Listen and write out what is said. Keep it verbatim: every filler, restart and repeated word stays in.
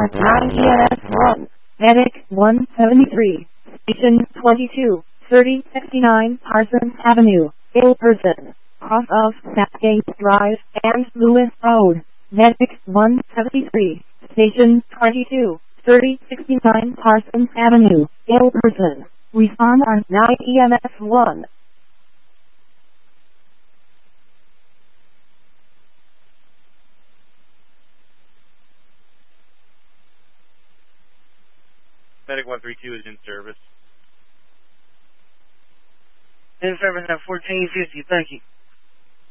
on nine E M S one. Medic one seventy-three. Station twenty-two, thirty sixty-nine Parsons Avenue, Ilperson. Cross of Southgate Drive and Lewis Road. Medic one seventy-three. Station twenty-two, thirty sixty-nine Parsons Avenue, Ilperson. Respond on nine E M S one. Medic one three two is in service. In service at fourteen fifty, thank you.